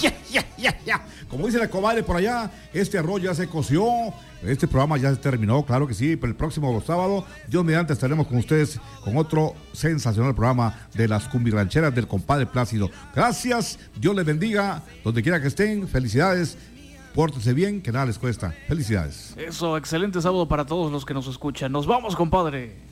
Ya. Como dice la comadre por allá, este arroz ya se coció. Este programa ya se terminó, claro que sí, pero el próximo sábado, Dios mediante, estaremos con ustedes con otro sensacional programa de las cumbirrancheras del compadre Plácido. Gracias, Dios les bendiga, donde quiera que estén, felicidades, pórtense bien, que nada les cuesta. Felicidades. Eso, excelente sábado para todos los que nos escuchan. Nos vamos, compadre.